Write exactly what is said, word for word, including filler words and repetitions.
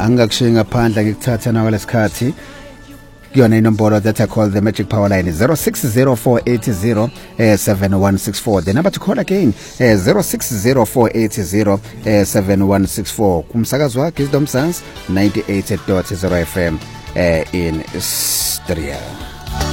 angakushiya ngaphandle ngikuthatha nawe lesikhathi kuyona inombolo that I call the magic power line zero six zero four eight zero seven one six four. The number to call again uh, zero six zero four eight zero seven one six four. Kumsakazo wakhe Wisdom Sounds ninety-eight point zero F M uh, in Styria.